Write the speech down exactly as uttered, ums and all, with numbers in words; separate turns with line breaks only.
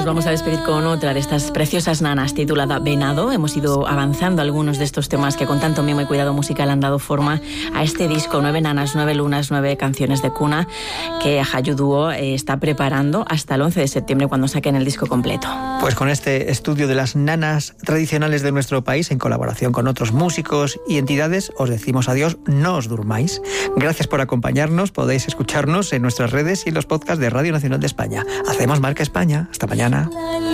nos vamos a despedir con otra de estas preciosas nanas titulada Venado. Hemos ido avanzando algunos de estos temas que con tanto mimo y cuidado musical han dado forma a este disco, Nueve nanas, nueve lunas, nueve canciones de cuna, que Hayu Duo eh, está preparando hasta el once de septiembre cuando saquen el disco completo.
Pues con este estudio de las nanas tradicionales de nuestro país, en colaboración con otros músicos y entidades, os decimos adiós, no os durmáis. Gracias por acompañarnos, podéis escucharnos en nuestras redes y en los podcasts de Radio Nacional de España. Hacemos Marca España. Hasta mañana.